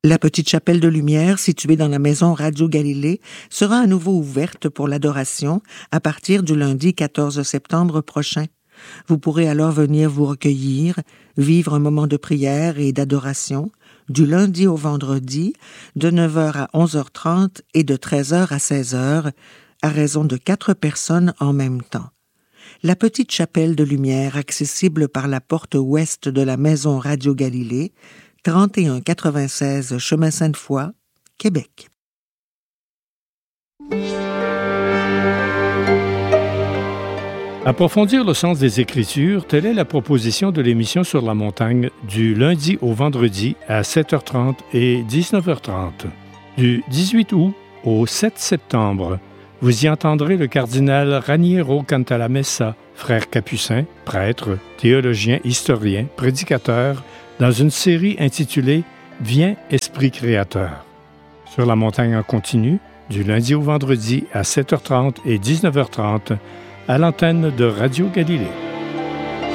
La petite chapelle de lumière, située dans la maison Radio Galilée, sera à nouveau ouverte pour l'adoration à partir du lundi 14 septembre prochain. Vous pourrez alors venir vous recueillir, vivre un moment de prière et d'adoration, du lundi au vendredi, de 9h à 11h30 et de 13h à 16h, à raison de 4 personnes en même temps. La petite chapelle de lumière, accessible par la porte ouest de la maison Radio Galilée, 3196 Chemin Sainte-Foy, Québec. Approfondir le sens des Écritures, telle est la proposition de l'émission Sur la montagne du lundi au vendredi à 7h30 et 19h30. Du 18 août au 7 septembre, vous y entendrez le cardinal Raniero Cantalamessa, frère capucin, prêtre, théologien, historien, prédicateur, dans une série intitulée « Viens, Esprit créateur ». Sur la montagne en continu, du lundi au vendredi à 7h30 et 19h30, à l'antenne de Radio Galilée.